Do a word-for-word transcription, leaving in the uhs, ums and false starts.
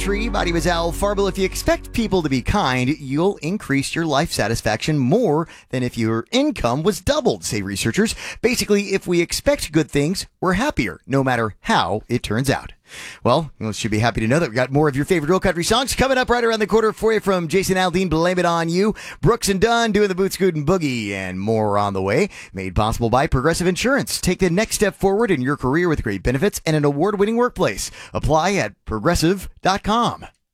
Tree. My name is Al Farble. If you expect people to be kind, you'll increase your life satisfaction more than if your income was doubled, say researchers. Basically, if we expect good things, we're happier, no matter how it turns out. Well, you should be happy to know that we got more of your favorite real country songs coming up right around the corner for you from Jason Aldean, Blame It On You, Brooks and Dunn doing the Boot Scoot and Boogie, and more on the way. Made possible by Progressive Insurance. Take the next step forward in your career with great benefits and an award-winning workplace. Apply at progressive dot com.